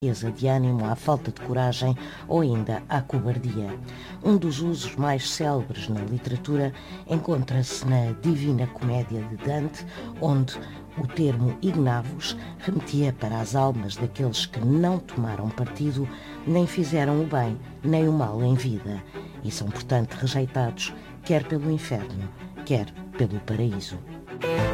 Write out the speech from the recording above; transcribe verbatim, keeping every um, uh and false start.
de ânimo, à falta de coragem ou ainda à cobardia. Um dos usos mais célebres na literatura encontra-se na Divina Comédia de Dante, onde o termo ignavos remetia para as almas daqueles que não tomaram partido, nem fizeram o bem, nem o mal em vida, e são, portanto, rejeitados, quer pelo inferno, quer pelo paraíso.